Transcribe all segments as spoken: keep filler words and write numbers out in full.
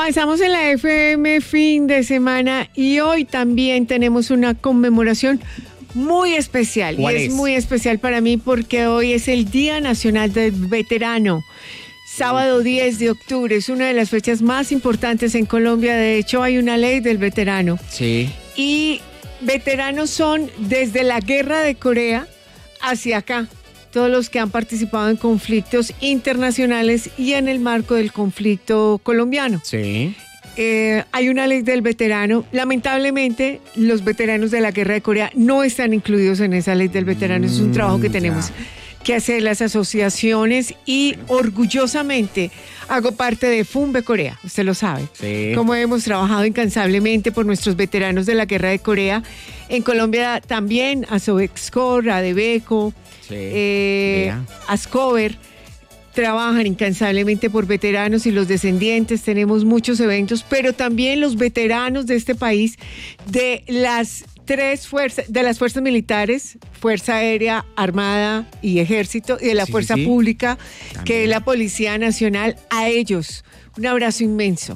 Avanzamos en la F M fin de semana y hoy también tenemos una conmemoración muy especial. Y es, es muy especial para mí porque hoy es el Día Nacional del Veterano. Sábado diez de octubre es una de las fechas más importantes en Colombia. De hecho, hay una ley del veterano. Sí. Y veteranos son desde la Guerra de Corea hacia acá. Todos los que han participado en conflictos internacionales y en el marco del conflicto colombiano. Sí. Eh, hay una ley del veterano. Lamentablemente, los veteranos de la Guerra de Corea no están incluidos en esa ley del veterano. Es un trabajo que tenemos ya. que hacer las asociaciones y orgullosamente hago parte de FUNVE Corea, usted lo sabe. Sí. Como hemos trabajado incansablemente por nuestros veteranos de la Guerra de Corea. En Colombia también, ASOVEXCOR, ADEVECO, sí. eh, ASCOVER, trabajan incansablemente por veteranos y los descendientes. Tenemos muchos eventos, pero también los veteranos de este país, de las tres fuerzas, de las fuerzas militares, Fuerza Aérea, Armada y Ejército, y de la sí, Fuerza sí, sí. Pública, también. que es la Policía Nacional. A ellos, un abrazo inmenso.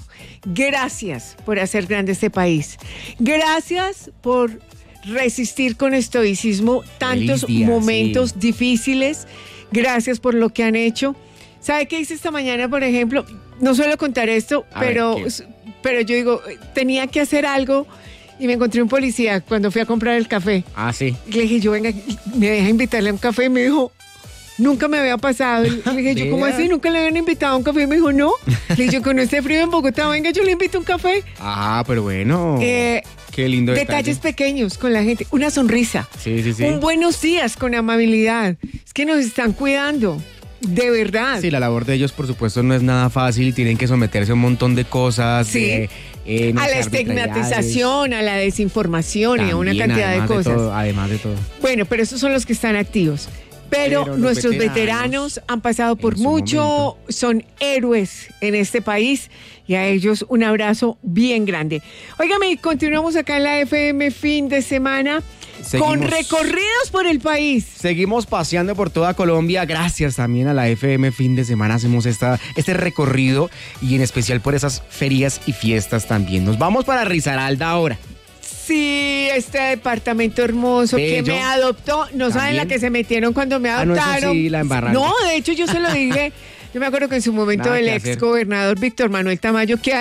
Gracias por hacer grande este país. Gracias por resistir con estoicismo tantos día, momentos sí. difíciles. Gracias por lo que han hecho. ¿Sabe qué hice esta mañana, por ejemplo? No suelo contar esto, A pero, ver, pero yo digo, tenía que hacer algo y me encontré un policía cuando fui a comprar el café. Ah, sí. Le dije, yo venga, me deja invitarle a un café. Y me dijo, nunca me había pasado. Le dije, yo, ¿cómo así? ¿Nunca le habían invitado a un café? Y me dijo, no. Le dije, yo, con este frío en Bogotá, venga, yo le invito a un café. Ah, pero bueno. Eh, Qué lindo detalles detalle. pequeños con la gente. Una sonrisa. Sí, sí, sí. Un buenos días con amabilidad. Es que nos están cuidando. De verdad. Sí, la labor de ellos, por supuesto, no es nada fácil. Tienen que someterse a un montón de cosas. Sí. De, eh, a la estigmatización, a la desinformación También, y a una cantidad de cosas. De todo, además de todo. Bueno, pero esos son los que están activos. Pero, Pero nuestros veteranos, veteranos han pasado por mucho, momento. Son héroes en este país y a ellos un abrazo bien grande. Óigame, continuamos acá en la F M fin de semana. Seguimos, con recorridos por el país. Seguimos paseando por toda Colombia. Gracias también a la F M fin de semana hacemos esta, este recorrido y en especial por esas ferias y fiestas también. Nos vamos para Risaralda ahora. Sí, este departamento hermoso Bello. que me adoptó. No ¿También? Saben la que se metieron cuando me adoptaron. Ah, no, sí, la embarraron. No, de hecho yo se lo dije. Yo me acuerdo que en su momento Nada el ex hacer. gobernador Víctor Manuel Tamayo, que